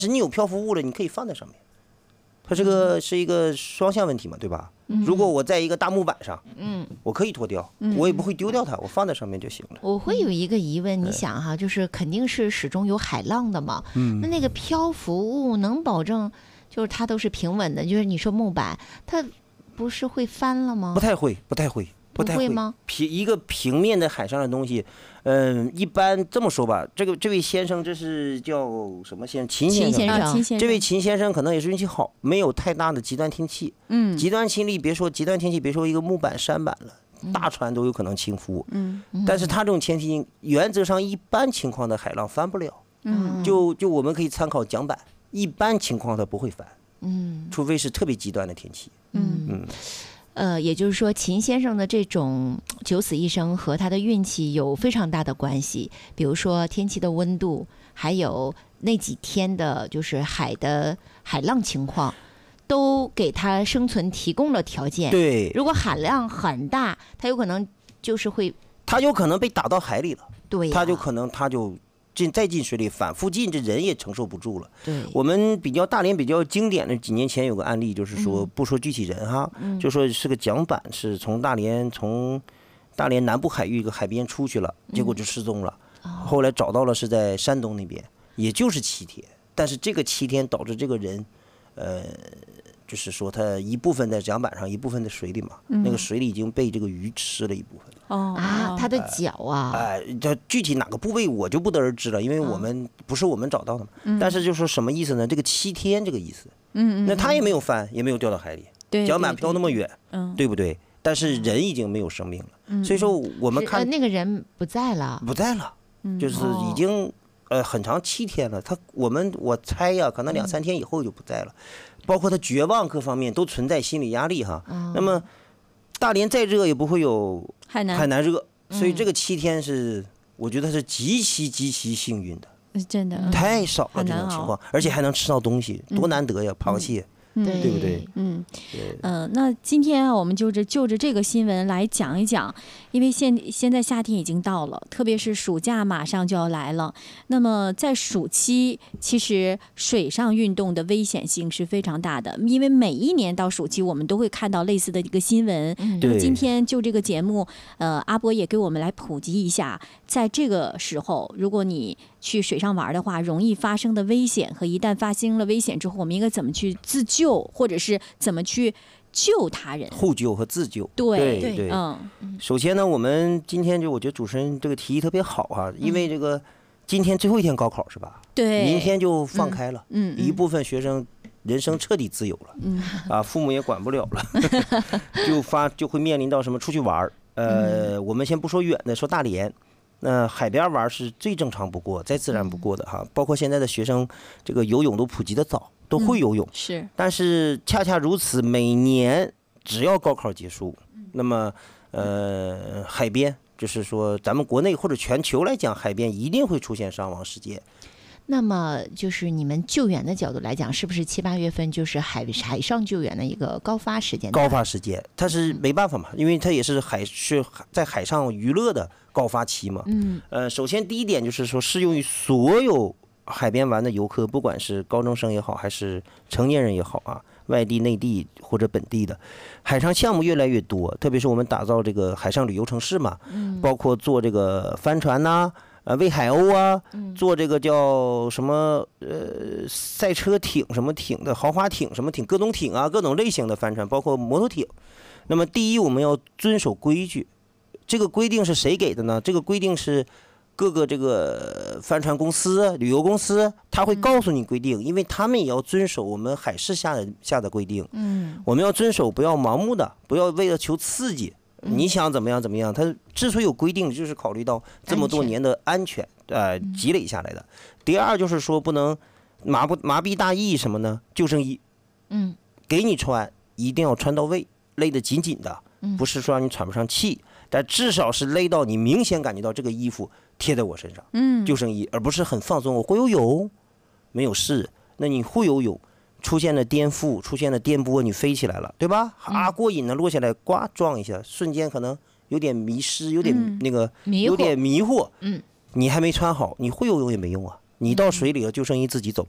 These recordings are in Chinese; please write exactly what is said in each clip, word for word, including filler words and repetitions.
是你有漂浮物了，你可以放在上面。它这个是一个双向问题嘛，对吧？嗯、如果我在一个大木板上，嗯，我可以脱掉，嗯、我也不会丢掉它，我放在上面就行了。 我会有一个疑问，你想哈，就是肯定是始终有海浪的嘛，嗯，那那个漂浮物能保证就是它都是平稳的？就是你说木板，它不是会翻了吗？ 不太会，不太会。不太会吗？ 平一个平面的海上的东西，嗯、呃，一般这么说吧，这个这位先生这是叫什么先生？秦先生。 秦先生，秦先生。 这位秦先生可能也是运气好，没有太大的极端天气。嗯。极端天气别说极端天气，别说一个木板、山板了，大船都有可能倾覆。嗯。但是他这种前提，原则上一般情况的海浪翻不了。嗯。就就我们可以参考桨板，一般情况它不会翻。嗯。除非是特别极端的天气。嗯嗯。 呃，也就是说，秦先生的这种九死一生和他的运气有非常大的关系。比如说天气的温度，还有那几天的，就是海的海浪情况，都给他生存提供了条件。 对， 如果海浪很大，他有可能就是会， 他有可能被打到海里了。 对、啊， 他就可能他就。进再进水里反复进，这人也承受不住了。 对， 我们比较大连比较经典的几年前有个案例，就是说、嗯、不说具体人哈，嗯、就说是个桨板是从大连从大连南部海域一个海边出去了，结果就失踪了。嗯、后来找到了是在山东那边，也就是七天，但是这个七天导致这个人，呃。就是说，它一部分在桨板上，一部分在水里嘛。嗯、那个水里已经被这个鱼吃了一部分。 哦啊，他的脚啊！ 哎，这、呃、具体哪个部位我就不得而知了，因为我们、嗯、不是我们找到的嘛。嗯、但是就说什么意思呢？这个七天这个意思。嗯嗯。那他也没有翻，也没有掉到海里。对。桨板漂那么远，嗯，对不对？但是人已经没有生命了。嗯。所以说我们看、 呃、那个人不在了。 不在了，就是已经。哦呃，很长七天了，他我们我猜呀，可能两三天以后就不在了，嗯、包括他绝望各方面都存在心理压力哈。嗯、那么大连再热也不会有海南海南热，嗯、所以这个七天是我觉得是极其极其幸运的， 真的、嗯、 太少了这种情况，而且还能吃到东西，多难得呀，螃蟹。 嗯对, 对不对？ 嗯嗯、呃，那今天啊，我们就是就着这个新闻来讲一讲，因为现现在夏天已经到了，特别是暑假马上就要来了。那么在暑期，其实水上运动的危险性是非常大的，因为每一年到暑期，我们都会看到类似的一个新闻。那么今天就这个节目，呃，阿波也给我们来普及一下，在这个时候，如果你去水上玩的话，容易发生的危险和一旦发生了危险之后，我们应该怎么去自救？或者是怎么去救他人， 互救和自救。 对对对， 嗯。 首先呢，我们今天就我觉得主持人这个提议特别好啊，因为这个今天最后一天高考是吧？ 对， 明天就放开了， 嗯， 一部分学生人生彻底自由了，嗯，啊，父母也管不了了，就发就会面临到什么出去玩呃，嗯、我们先不说远的，说大连。那、呃、海边玩是最正常不过、再自然不过的哈。包括现在的学生，这个游泳都普及的早，都会游泳。 嗯、是。 但是恰恰如此，每年只要高考结束，那么呃海边就是说咱们国内或者全球来讲，海边一定会出现伤亡事件。 那么就是你们救援的角度来讲，是不是七八月份就是海海上救援的一个高发时间？ 高发时间，它是没办法嘛，因为它也是海是在海上娱乐的高发期嘛。嗯。呃，首先第一点就是说，适用于所有海边玩的游客，不管是高中生也好，还是成年人也好啊，外地、内地或者本地的，海上项目越来越多，特别是我们打造这个海上旅游城市嘛，嗯，包括做这个帆船呐、啊。呃，喂海鸥啊，做这个叫什么呃赛车艇什么艇的豪华艇什么艇各种艇啊，各种类型的帆船，包括摩托艇。那么第一，我们要遵守规矩。这个规定是谁给的呢？这个规定是各个这个帆船公司、旅游公司，他会告诉你规定，因为他们也要遵守我们海事下的下的规定。嗯，我们要遵守，不要盲目的，不要为了求刺激。你想怎么样怎么样？它之所以有规定，就是考虑到这么多年的安全，呃，积累下来的。第二就是说，不能麻不麻痹大意什么呢？救生衣，嗯，给你穿，一定要穿到位，勒得紧紧的，不是说让你喘不上气，但至少是勒到你明显感觉到这个衣服贴在我身上，嗯，救生衣，而不是很放松。我会游泳，没有事，那你会游泳。出现了颠覆，出现了颠簸，你飞起来了，对吧？啊，过瘾了，落下来，呱撞一下，瞬间可能有点迷失，有点那个， 嗯、 有点迷惑。嗯，你还没穿好，你会游泳也没用啊。你到水里了，救生衣自己走了。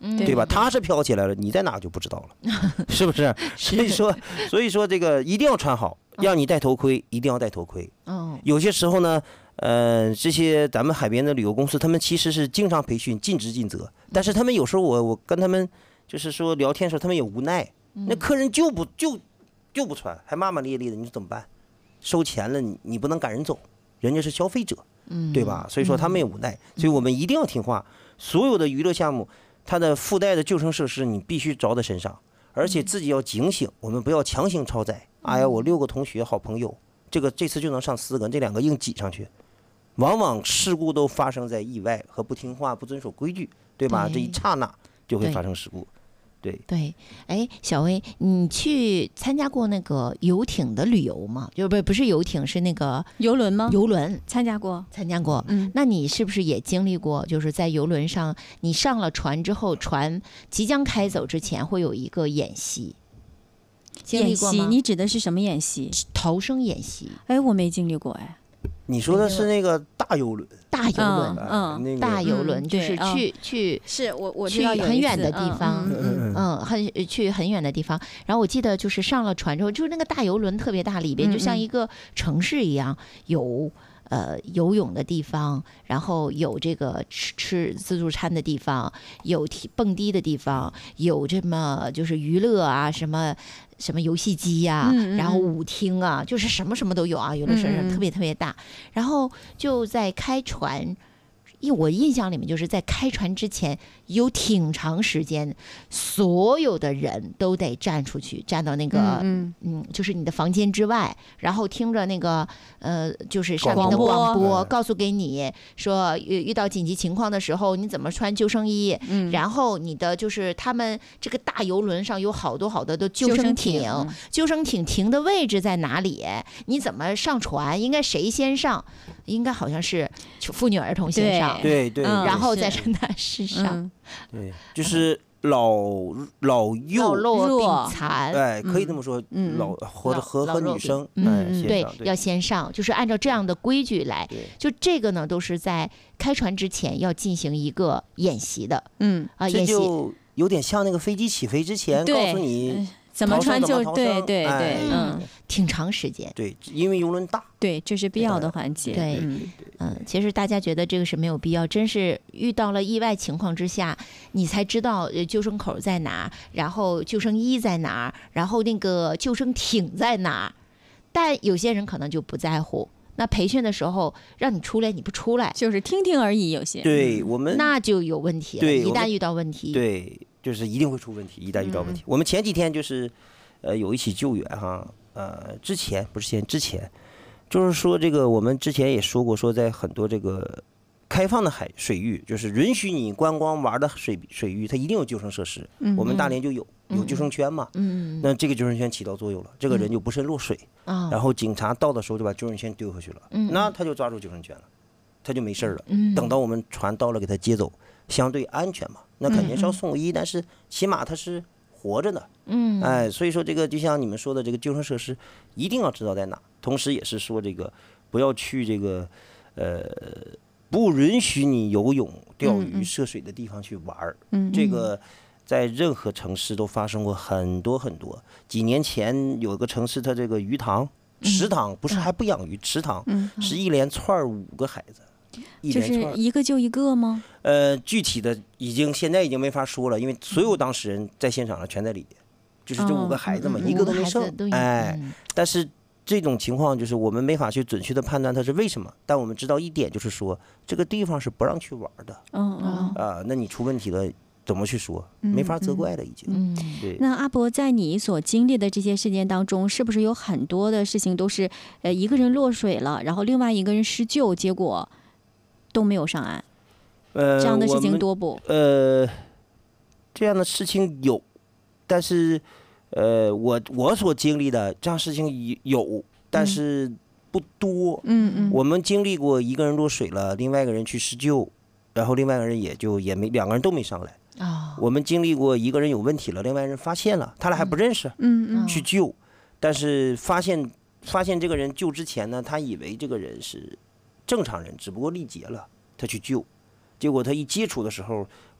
对吧？他是飘起来了，你在哪就不知道了，是不是？所以说，所以说这个一定要穿好，让你戴头盔，一定要戴头盔。有些时候呢，呃，这些咱们海边的旅游公司，他们其实是经常培训，尽职尽责，但是他们有时候我我跟他们就是说聊天的时候，他们也无奈，那客人就不就就不穿，还骂骂咧咧的，你说怎么办？收钱了，你你不能赶人走，人家是消费者，对吧？所以说他们也无奈，所以我们一定要听话，所有的娱乐项目。它的附带的救生设施你必须着在身上，而且自己要警醒，我们不要强行超载。哎呀，我六个同学好朋友，这个这次就能上四个，这两个硬挤上去，往往事故都发生在意外和不听话、不遵守规矩，对吧？这一刹那就会发生事故。对对，哎，小薇，你去参加过那个游艇的旅游吗？就不不是游艇，是那个游轮吗？ 游轮参加过， 参加过。 嗯， 那你是不是也经历过？就是在游轮上，你上了船之后，船即将开走之前，会有一个演习。经历过吗？ 演习，你指的是什么演习？ 逃生演习。 哎，我没经历过，哎。 你说的是那个大游轮， 大游轮， 嗯， 那个大游轮就是嗯去去是我我知去道有很远的一次地方， 嗯嗯嗯，很去很远的地方。然后我记得就是上了船之后，就是那个大游轮特别大，里边就像一个城市一样，有呃游泳的地方，然后有这个吃吃自助餐的地方，有踢蹦迪的地方，有这么就是娱乐啊什么。什么游戏机呀、 嗯嗯然后舞厅啊，就是什么什么都有啊，游乐设施嗯嗯特别特别大。然后就在开船，因我印象里面就是在开船之前有挺长时间，所有的人都得站出去，站到那个嗯嗯就是你的房间之外，然后听着那个呃，就是上面的广播广播， 嗯告诉给你说遇遇到紧急情况的时候，你怎么穿救生衣。 嗯， 然后你的就是他们这个大游轮上有好多好多的救生救生艇艇，救生艇停的位置在哪里？你怎么上船？应该谁先上？应该好像是妇女儿童先上， 对对， 嗯然后是在圣诞市上， 嗯对，就是老老老幼， 弱弱病残。 哎，可以这么说， 嗯老或者老和和老弱女生， 嗯哎， 嗯，对先上， 要先上，就是按照这样的规矩来。 对就这个呢，都是在开船之前要进行一个演习的嗯， 啊， 这演习。 就有点像那个飞机起飞之前告对诉你怎么逃生穿就怎么逃生对对哎对，嗯， 挺长时间。 对，因为游轮大， 对，这是必要的环节。 对嗯嗯，其实大家觉得这个是没有必要，真是遇到了意外情况之下，你才知道呃救生口在哪儿，然后救生衣在哪儿，然后那个救生艇在哪儿。但有些人可能就不在乎。那培训的时候让你出来，你不出来， 就是听听而已，有些。 对我们那就有问题了。 对我们一旦遇到问题， 对，就是一定会出问题，一旦遇到问题。我们前几天就是，呃，有一起救援哈，呃，之前不是先之前，就是说这个我们之前也说过，说在很多这个开放的海水域，就是允许你观光玩的水水域，它一定有救生设施。 嗯我们大连就有有救生圈嘛， 嗯那这个救生圈起到作用了，这个人就不慎落水， 啊， 然后警察到的时候就把救生圈丢回去了， 嗯那他就抓住救生圈了，他就没事儿了。 嗯等到我们船到了，给他接走，相对安全嘛，那肯定是要送医，但是起码他是活着的。 嗯哎，所以说这个就像你们说的，这个救生设施一定要知道在哪，同时也是说这个不要去这个呃不允许你游泳、钓鱼、涉水的地方去玩儿。 嗯， 这个在任何城市都发生过很多很多。几年前有个城市，它这个鱼塘、池塘不是还不养鱼，池塘嗯是一连串儿五个孩子，一就是连串儿。 一个救一个吗？ 呃，具体的已经现在已经没法说了，因为所有当事人在现场了，全在里边，就是这五个孩子嘛， 嗯嗯一个都没剩五个孩子都。有哎， 嗯但是这种情况就是我们没法去准确的判断它是为什么，但我们知道一点就是说这个地方是不让去玩的嗯嗯。 啊、那你出问题了怎么去说？没法责怪了已经。 嗯对， 那阿伯在你所经历的这些事件当中，是不是有很多的事情都是呃一个人落水了，然后另外一个人施救，结果都没有上岸？ 呃， 这样的事我们情多不？ 呃，这样的事情有，但是呃，我我所经历的这样事情有，但是不多。 嗯嗯， 我们经历过一个人落水了，另外一个人去施救，然后另外一个人也就也没两个人都没上来。 啊， 我们经历过一个人有问题了，另外一个人发现了，他俩还不认识， 嗯嗯去救，但是发现发现这个人救之前呢，他以为这个人是正常人，只不过力竭了，他去救，结果他一接触的时候，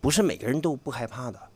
不是每个人都不害怕的。